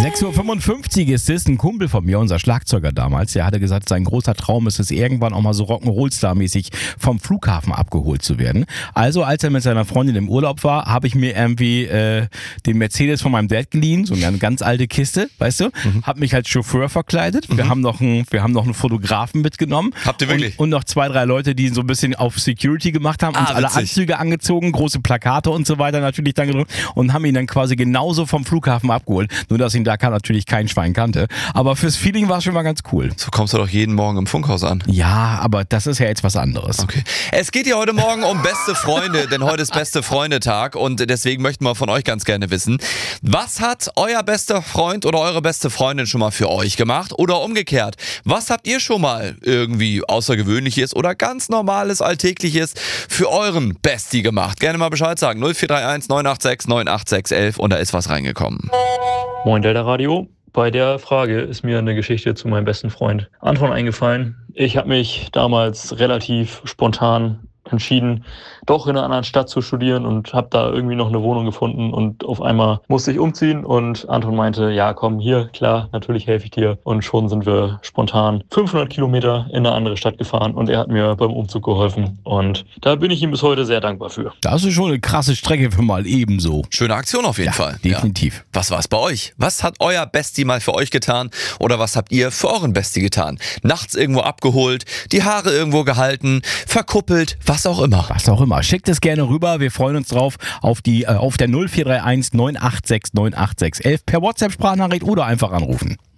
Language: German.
6:55 Uhr ist es. Ein Kumpel von mir, unser Schlagzeuger damals, der hatte gesagt, sein großer Traum ist es, irgendwann auch mal so Rock'n'Roll-Star-mäßig vom Flughafen abgeholt zu werden. Also, als er mit seiner Freundin im Urlaub war, habe ich mir irgendwie den Mercedes von meinem Dad geliehen, so eine ganz alte Kiste, weißt du? Hab mich als Chauffeur verkleidet. Wir haben noch einen Fotografen mitgenommen. Habt ihr wirklich? Und noch 2, 3 Leute, die so ein bisschen auf Security gemacht haben, uns alle Anzüge angezogen, große Plakate und so weiter natürlich dann gedrückt und haben ihn dann quasi genauso vom Flughafen abgeholt. Nur, dass ihn da natürlich kein Schwein kannte. Aber fürs Feeling war es schon mal ganz cool. So kommst du doch jeden Morgen im Funkhaus an. Ja, aber das ist ja jetzt was anderes. Okay. Es geht ja heute Morgen um beste Freunde, denn heute ist beste Freunde-Tag und deswegen möchten wir von euch ganz gerne wissen, was hat euer bester Freund oder eure beste Freundin schon mal für euch gemacht oder umgekehrt? Was habt ihr schon mal irgendwie Außergewöhnliches oder ganz Normales, Alltägliches für euren Bestie gemacht? Gerne mal Bescheid sagen. 0431 986 986 11 und da ist was reingekommen. Moin Delta Radio. Bei der Frage ist mir eine Geschichte zu meinem besten Freund Anton eingefallen. Ich habe mich damals relativ spontan entschieden, doch in einer anderen Stadt zu studieren und habe da irgendwie noch eine Wohnung gefunden und auf einmal musste ich umziehen und Anton meinte, ja komm, hier, klar, natürlich helfe ich dir und schon sind wir spontan 500 Kilometer in eine andere Stadt gefahren und er hat mir beim Umzug geholfen und da bin ich ihm bis heute sehr dankbar für. Das ist schon eine krasse Strecke für mal ebenso. Schöne Aktion auf jeden Fall. Definitiv. Ja. Was war es bei euch? Was hat euer Bestie mal für euch getan oder was habt ihr für euren Bestie getan? Nachts irgendwo abgeholt, die Haare irgendwo gehalten, verkuppelt, was auch immer. Was auch immer. Schickt es gerne rüber. Wir freuen uns drauf auf der 0431 986 986 11 per WhatsApp-Sprachnachricht oder einfach anrufen.